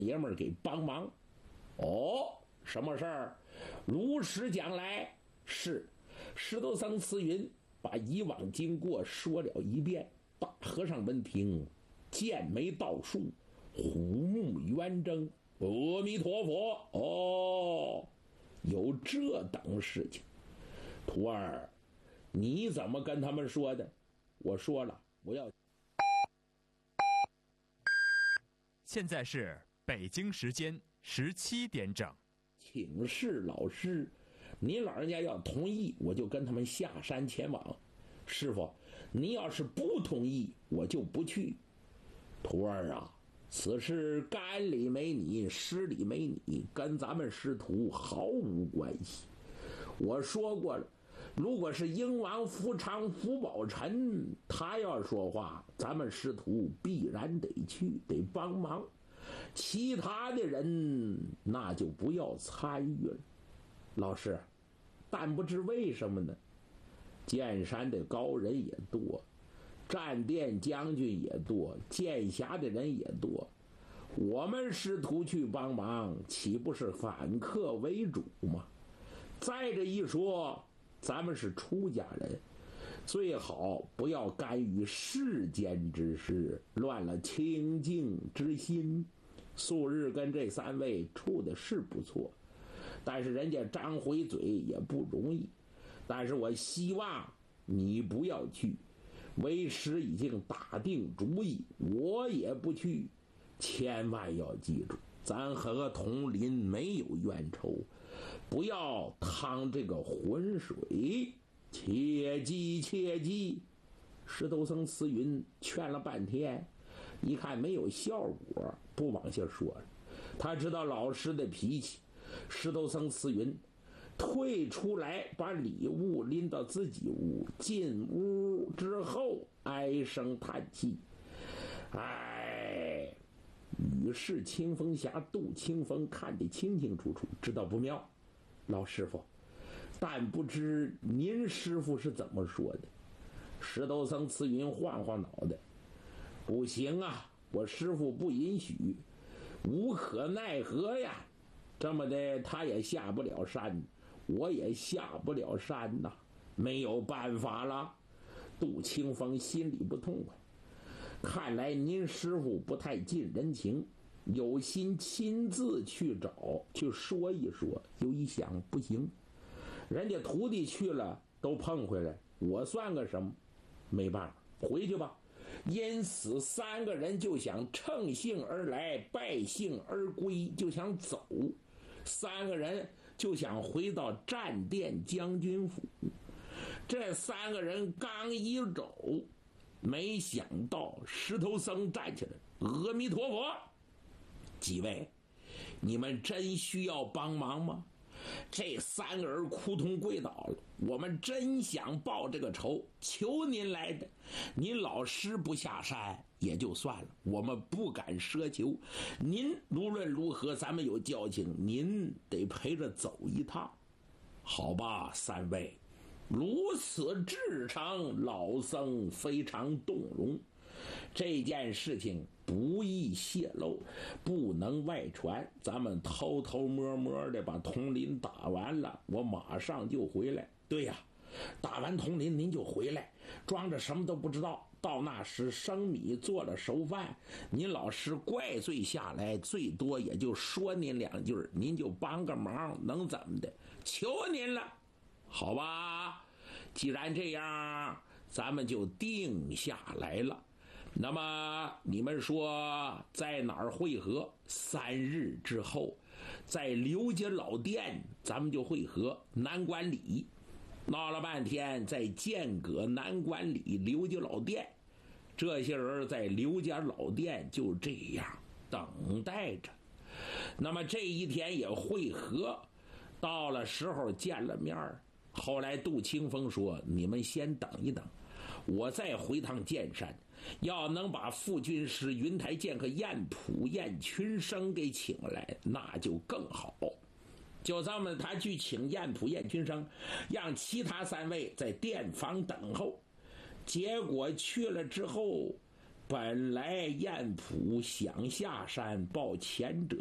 爷们儿给帮忙。哦，什么事儿？如实讲来。是，石头僧慈云把以往经过说了一遍。大和尚闻听，剑眉倒竖，虎目圆睁。阿弥陀佛！哦，有这等事情。徒儿，你怎么跟他们说的？我说了，我要。 现在是北京时间17点整。 请示老师，您老人家要同意，我就跟他们下山前往。师傅，您要是不同意，我就不去。徒儿啊，此事干里没你，湿里没你，跟咱们师徒毫无关系。我说过了，如果是英王福昌、福宝臣，他要说话，咱们师徒必然得去，得帮忙。其他的人那就不要参与了。老师，但不知为什么呢？剑山的高人也多，战殿将军也多，剑侠的人也多，我们师徒去帮忙，岂不是反客为主吗？再者一说，咱们是出家人，最好不要干预世间之事，乱了清净之心。素日跟这3位处的是不错，但是人家张回嘴也不容易。但是我希望你不要去，为师已经打定主意，我也不去。千万要记住，咱和统领没有冤仇，不要趟这个浑水，切记切记。石头僧慈云劝了半天，一看没有效果，不往下说了。他知道老师的脾气。石头僧慈云退出来，把礼物拎到自己屋，进屋之后唉声叹气。哎，与世清风侠杜清风看得清清楚楚，知道不妙。老师傅，但不知您师傅是怎么说的？石头僧慈云晃晃脑袋，不行啊，我师傅不允许，无可奈何呀。这么的，他也下不了山，我也下不了山呐，没有办法了。杜清风心里不痛快，看来您师傅不太近人情，有心亲自去找去说一说。又一想，不行，人家徒弟去了都碰回来，我算个什么？没办法，回去吧。因此3个人就想乘兴而来，败兴而归，就想走。3个人就想回到战殿将军府。这3个人刚一走，没想到石头僧站起来，阿弥陀佛，几位，你们真需要帮忙吗？这3个人哭痛跪倒了，我们真想报这个仇，求您来的。您老师不下山也就算了，我们不敢奢求。您无论如何，咱们有交情，您得陪着走一趟，好吧？3位，如此至诚，老僧非常动容。这件事情不宜泄露，不能外传，咱们偷偷摸摸的把统领打完了，我马上就回来。对呀，打完统领您就回来，装着什么都不知道，到那时生米做了熟饭，您老师怪罪下来，最多也就说您2句，您就帮个忙，能怎么的？求您了，好吧？既然这样，咱们就定下来了。那么你们说在哪儿会合？3日之后，在刘家老店咱们就会合，南关里。闹了半天，在剑阁南关里刘家老店，这些人在刘家老店就这样等待着。那么这一天也会合，到了时候见了面。后来杜清风说，你们先等一等，我再回趟剑山，要能把副军师云台剑和燕普、燕群生给请来，那就更好。就这么，他去请燕普、燕群生，让其他3位在店房等候。结果去了之后， 本来雁浦想下山报前者